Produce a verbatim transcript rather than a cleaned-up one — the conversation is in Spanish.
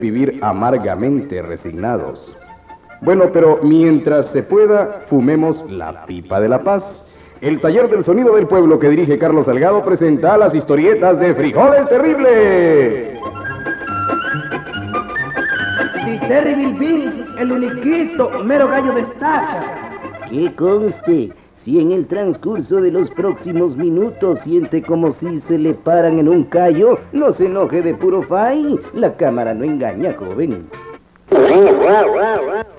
vivir amargamente resignados. Bueno, pero mientras se pueda, fumemos la pipa de la paz. El taller del sonido del pueblo que dirige Carlos Salgado presenta las historietas de Frijol el Terrible. The Terrible Beans, el uniquito, mero gallo destaca. Que conste, si en el transcurso de los próximos minutos siente como si se le paran en un callo, no se enoje de puro fay. La cámara no engaña, joven.